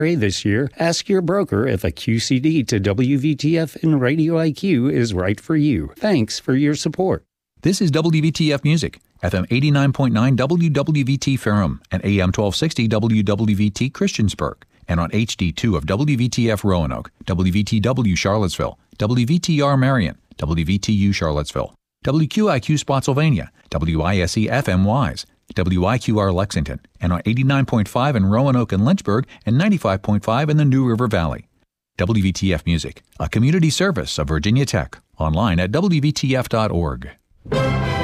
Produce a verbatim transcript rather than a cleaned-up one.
This year, ask your broker if a Q C D to W V T F and Radio I Q is right for you. Thanks for your support. This is W V T F Music, F M eighty-nine point nine W W V T Ferrum and A M twelve sixty W W V T Christiansburg, and on H D two of W V T F Roanoke, W V T W Charlottesville, W V T R Marion, W V T U Charlottesville, W Q I Q Spotsylvania, W I S E F M Wise, W I Q R Lexington, and on eighty-nine point five in Roanoke and Lynchburg and ninety-five point five in the New River Valley. W V T F Music, a community service of Virginia Tech, online at W V T F dot org.